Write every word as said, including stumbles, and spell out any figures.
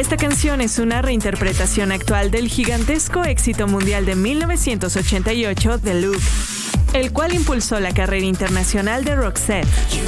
Esta canción es una reinterpretación actual del gigantesco éxito mundial de mil novecientos ochenta y ocho de Look, el cual impulsó la carrera internacional de Roxette.